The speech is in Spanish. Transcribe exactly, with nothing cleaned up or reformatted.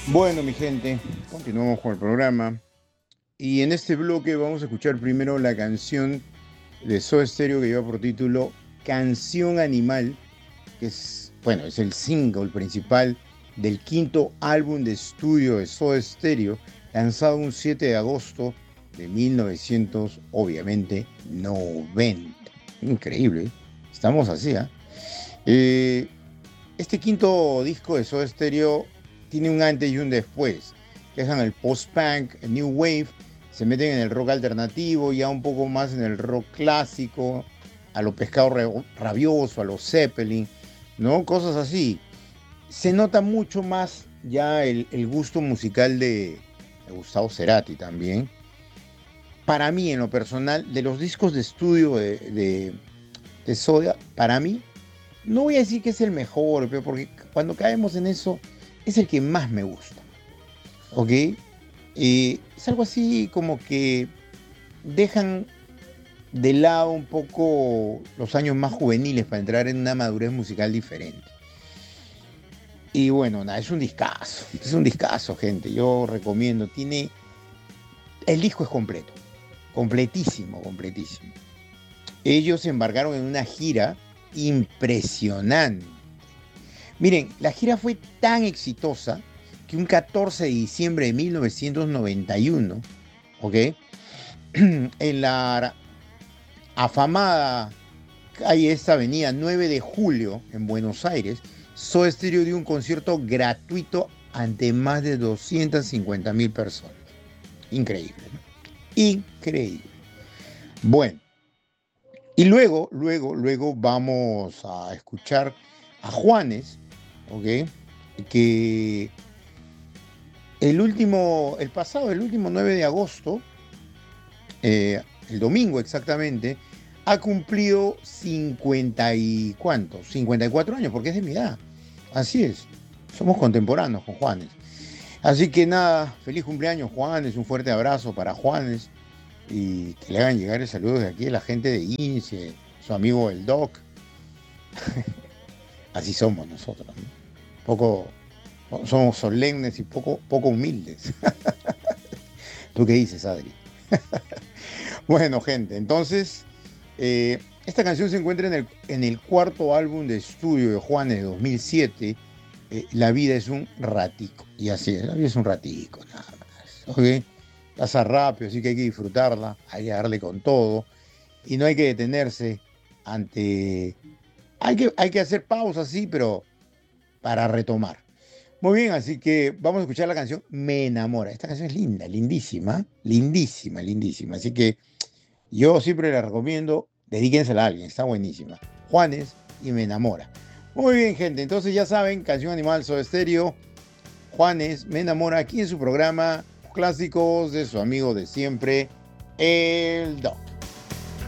Bueno, mi gente, continuamos con el programa. Y en este bloque vamos a escuchar primero la canción de Soda Stereo que lleva por título Canción Animal, que es, bueno, es el single principal del quinto álbum de estudio de Soda Stereo, lanzado un siete de agosto de mil novecientos, obviamente, noventa. Increíble, ¿eh? Estamos así, ¿ah? Eh, este quinto disco de Soda Stereo tiene un antes y un después. Dejan el post-punk, el new wave, se meten en el rock alternativo, ya un poco más en el rock clásico, a lo pescado rabioso, a los Zeppelin, ¿no? Cosas así. Se nota mucho más ya el, el gusto musical de, de Gustavo Cerati también. Para mí, en lo personal, de los discos de estudio de, de, de Soda, para mí, no voy a decir que es el mejor, pero porque cuando caemos en eso, es el que más me gusta. ¿Ok? Eh, es algo así como que dejan de lado un poco los años más juveniles para entrar en una madurez musical diferente. Y bueno, nada, es un discazo, es un discazo, gente. Yo recomiendo, tiene, el disco es completo, completísimo, completísimo. Ellos se embarcaron en una gira impresionante. Miren, la gira fue tan exitosa que un catorce de diciembre de mil novecientos noventa y uno, ¿ok? En la afamada calle esta avenida nueve de julio en Buenos Aires, Soda Stereo dio un concierto gratuito ante más de doscientas cincuenta mil personas. Increíble, ¿no? Increíble. Bueno, y luego, luego, luego vamos a escuchar a Juanes, ¿ok? Que el último, el pasado, el último nueve de agosto, eh, el domingo exactamente, ha cumplido cincuenta y cuántos, cincuenta y cuatro años, porque es de mi edad. Así es, somos contemporáneos con Juanes. Así que nada, feliz cumpleaños Juanes, un fuerte abrazo para Juanes y que le hagan llegar el saludo de aquí a la gente de INSEE, su amigo el Doc. Así somos nosotros, ¿no? Poco, somos solemnes y poco, poco humildes. ¿Tú qué dices, Adri? Bueno, gente, entonces, eh, esta canción se encuentra en el, en el cuarto álbum de estudio de Juanes de dos mil siete, eh, La vida es un ratico. Y así es, la vida es un ratico, nada más. ¿Ok? Pasa rápido, así que hay que disfrutarla, hay que darle con todo. Y no hay que detenerse ante... Hay que, hay que hacer pausas, sí, pero para retomar. Muy bien, así que vamos a escuchar la canción Me enamora. Esta canción es linda, lindísima, lindísima, lindísima. Así que yo siempre la recomiendo, dedíquensela a alguien, está buenísima. Juanes y Me enamora. Muy bien, gente, entonces ya saben, canción animal Soda Stereo, Juanes, Me enamora, aquí en su programa Clásicos de su amigo de siempre, el Doc.